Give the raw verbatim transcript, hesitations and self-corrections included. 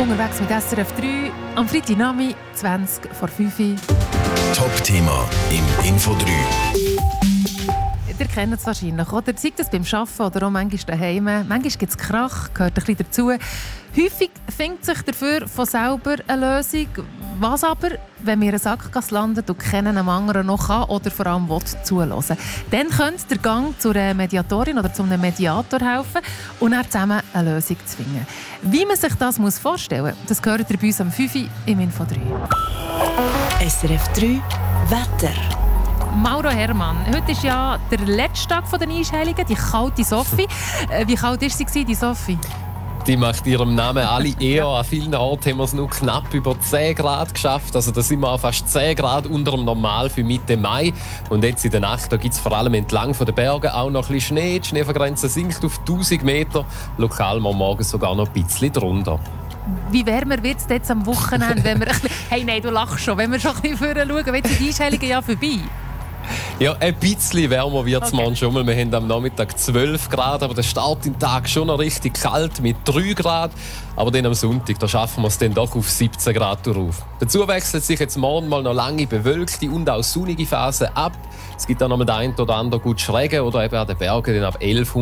Unterwegs mit S R F drei am Freitagnachmittag zwanzig vor fünf Uhr. Top-Thema im Info drei. Ihr kennt es wahrscheinlich, oder? Sei das beim Arbeiten oder auch manchmal daheim. Manchmal gibt es Krach, gehört ein bisschen dazu. Häufig findet sich dafür von selber eine Lösung. Was aber, wenn wir in einer Sackgasse landen und keinen am anderen noch kann oder vor allem will zuhören, dann könnte der Gang zu einer Mediatorin oder zu einem Mediator helfen und dann zusammen eine Lösung zu finden. Wie man sich das muss vorstellen muss, das gehört ihr bei uns am fünf Uhr im Info drei. S R F drei Wetter. Mauro Hermann, heute ist ja der letzte Tag der Einschulungen, die kalte Sophie. Wie kalt war sie, die Sophie? Die macht ihrem Namen alle eher. An vielen Orten haben wir es nur knapp über zehn Grad geschafft. Also da sind wir fast zehn Grad unter dem Normal für Mitte Mai. Und jetzt in der Nacht gibt es vor allem entlang der Berge auch noch ein bisschen Schnee. Die Schneefallgrenze sinkt auf tausend Meter. Lokal mal morgen sogar noch ein bisschen drunter. Wie wärmer wird es jetzt am Wochenende, wenn wir ein bisschen... Hey, nein, du lachst schon. Wenn wir schon ein bisschen vorher schauen, jetzt sind die Einschulungen ja vorbei. Ja, ein bisschen wärmer wird es okay. morgen schon mal. Wir haben am Nachmittag zwölf Grad, aber der Start im Tag schon noch richtig kalt mit drei Grad. Aber dann am Sonntag, da schaffen wir es dann doch auf siebzehn Grad drauf. Dazu wechselt sich jetzt morgen mal noch lange bewölkte und auch sonnige Phasen ab. Es gibt dann noch den einen oder anderen gut Schrägen oder eben an den Bergen dann ab elf